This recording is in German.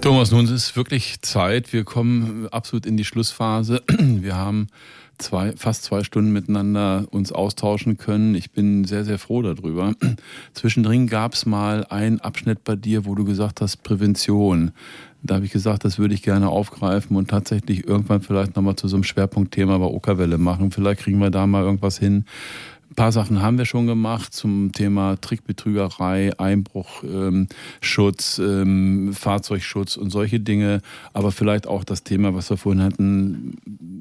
Thomas, nun ist wirklich Zeit. Wir kommen absolut in die Schlussphase. Wir haben fast 2 Stunden miteinander uns austauschen können. Ich bin sehr, sehr froh darüber. Zwischendrin gab es mal einen Abschnitt bei dir, wo du gesagt hast, Prävention. Da habe ich gesagt, das würde ich gerne aufgreifen und tatsächlich irgendwann vielleicht nochmal zu so einem Schwerpunktthema bei Okerwelle machen. Vielleicht kriegen wir da mal irgendwas hin. Ein paar Sachen haben wir schon gemacht zum Thema Trickbetrügerei, Einbruchschutz, Fahrzeugschutz und solche Dinge. Aber vielleicht auch das Thema, was wir vorhin hatten,